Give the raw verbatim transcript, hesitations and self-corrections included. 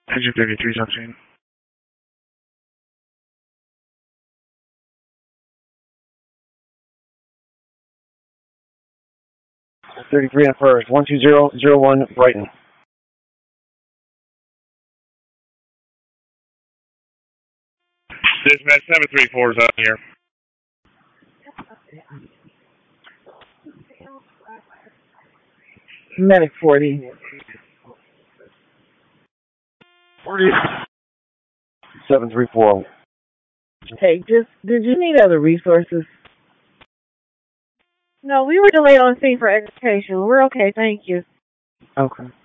Engine fifty-three seventeen. thirty-three and first. one two zero zero one Brighton. Dispatch seven three four is out here. Medic forty. forty. seven three four. Hey, just, did you need other resources? No, we were delayed on scene for education. We're okay, thank you. Okay.